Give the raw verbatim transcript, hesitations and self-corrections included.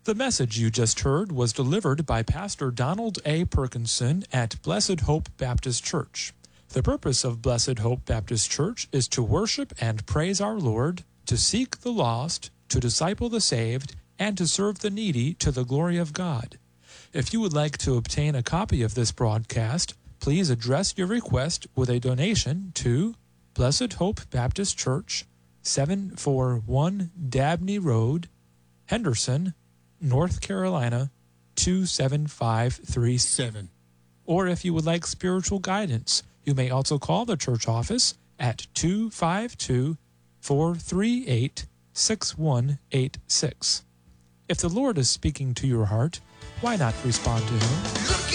The message you just heard was delivered by Pastor Donald A. Perkinson at Blessed Hope Baptist Church. The purpose of Blessed Hope Baptist Church is to worship and praise our Lord, to seek the lost, to disciple the saved, and to serve the needy to the glory of God. If you would like to obtain a copy of this broadcast, please address your request with a donation to Blessed Hope Baptist Church, seven forty-one Dabney Road, Henderson, North Carolina, two seven five three seven. Or if you would like spiritual guidance, you may also call the church office at two five two, four three eight, six one eight six. If the Lord is speaking to your heart, why not respond to Him?